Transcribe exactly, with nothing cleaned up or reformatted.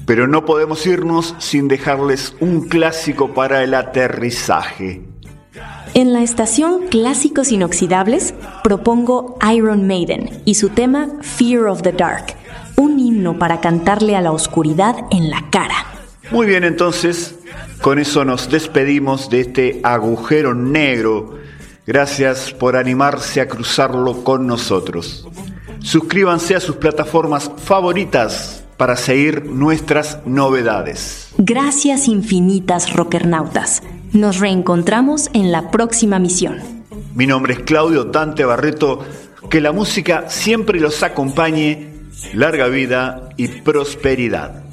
Pero no podemos irnos sin dejarles un clásico para el aterrizaje. En la estación Clásicos Inoxidables propongo Iron Maiden y su tema Fear of the Dark, un himno para cantarle a la oscuridad en la cara. Muy bien, entonces, con eso nos despedimos de este agujero negro. Gracias por animarse a cruzarlo con nosotros. Suscríbanse a sus plataformas favoritas para seguir nuestras novedades. Gracias infinitas, rockernautas. Nos reencontramos en la próxima misión. Mi nombre es Claudio Dante Barreto. Que la música siempre los acompañe. Larga vida y prosperidad.